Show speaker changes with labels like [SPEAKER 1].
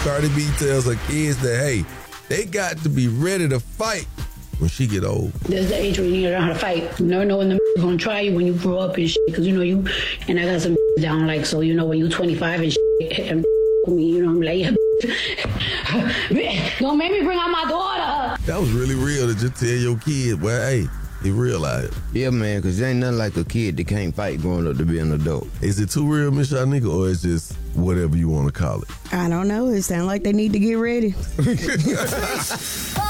[SPEAKER 1] Cardi B tells her kids that, hey, they got to be ready to fight when she get old.
[SPEAKER 2] There's the age when you learn how to fight. You never know when the gonna try you when you grow up and shit. Because, you know, and I got some down, like, so, you know, when you 25 and shit, and me, you know, I'm like, don't make me bring out my daughter.
[SPEAKER 1] That was really real to just tell your kid, well, hey, he realized it.
[SPEAKER 3] Yeah, man, because there ain't nothing like a kid that can't fight growing up to be an adult.
[SPEAKER 1] Is it too real, Miss Shanika, or is just whatever you want to call it?
[SPEAKER 4] I don't know. It sounds like they need to get ready.